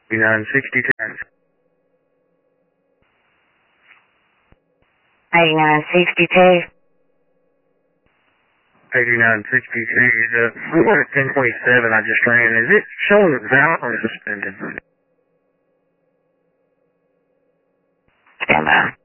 8962. 8962. 8963 is a 1027 I just ran. Is it showing valve or suspended? Stand by.